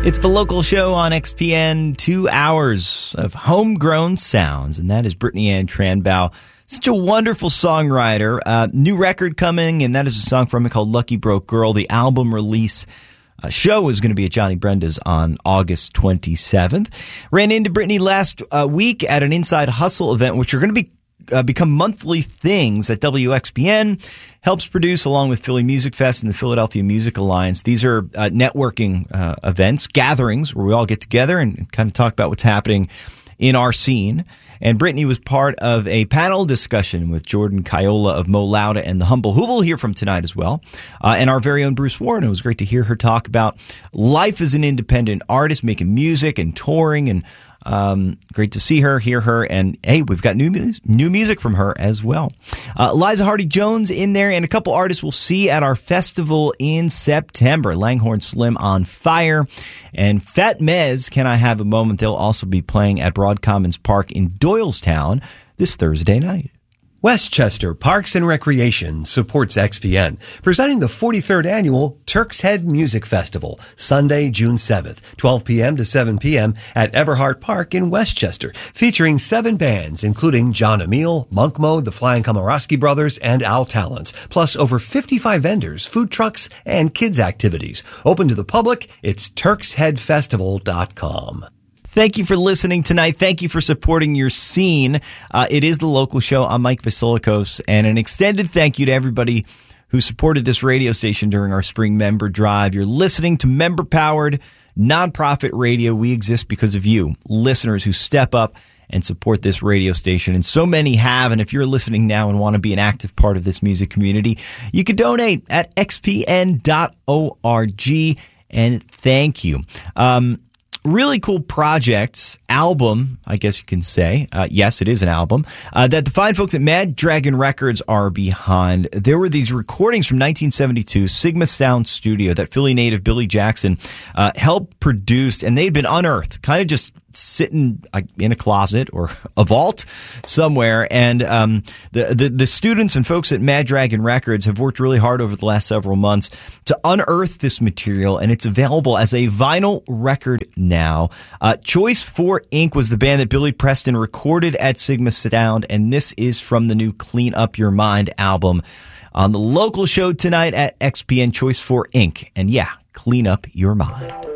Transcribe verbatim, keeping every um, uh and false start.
It's the local show on X P N, two hours of homegrown sounds, and that is Brittany Ann Tranbow. Such a wonderful songwriter. Uh, new record coming, and that is a song from it called Lucky Broke Girl. The album release uh, show is going to be at Johnny Brenda's on August twenty-seventh. Ran into Brittany last uh, week at an Inside Hustle event, which are going to be Uh, become monthly things that W X P N helps produce along with Philly Music Fest and the Philadelphia Music Alliance. These are uh, networking uh, events, gatherings where we all get together and kind of talk about what's happening in our scene. And Brittany was part of a panel discussion with Jordan Kiola of Mo Lauda and the Humble, who we'll hear from tonight as well, uh, and our very own Bruce Warren. It was great to hear her talk about life as an independent artist, making music and touring, and Um, great to see her, hear her, and hey, we've got new mu- new music from her as well. Uh, Eliza Hardy-Jones in there, and a couple artists we'll see at our festival in September. Langhorne Slim on Fire, and Fat Mez, Can I Have a Moment? They'll also be playing at Broad Commons Park in Doylestown this Thursday night. Westchester Parks and Recreation supports X P N, presenting the forty-third Annual Turk's Head Music Festival, Sunday, June seventh, twelve p.m. to seven p.m. at Everhart Park in Westchester, featuring seven bands, including John Emile, Monk Mode, the Flying Komoroski Brothers, and Al Talents, plus over fifty-five vendors, food trucks, and kids' activities. Open to the public, it's turks head festival dot com. Thank you for listening tonight. Thank you for supporting your scene. Uh, it is the local show. I'm Mike Vasilikos, and an extended thank you to everybody who supported this radio station during our spring member drive. You're listening to member-powered, nonprofit radio. We exist because of you, listeners who step up and support this radio station. And so many have. And if you're listening now and want to be an active part of this music community, you can donate at x p n dot org. And thank you. Um, Really cool projects, album, I guess you can say. Uh, yes, it is an album, uh, that the fine folks at Mad Dragon Records are behind. There were these recordings from nineteen seventy-two, Sigma Sound Studio, that Philly native Billy Jackson uh, helped produce, and they'd been unearthed, kind of just sitting uh, in a closet or a vault somewhere. And um, the, the the students and folks at Mad Dragon Records have worked really hard over the last several months to unearth this material, and it's available as a vinyl record now. Uh, Choice four Incorporated was the band that Billy Preston recorded at Sigma Sound, and this is from the new Clean Up Your Mind album on the local show tonight at X P N. Choice four Incorporated. And yeah, clean up your mind.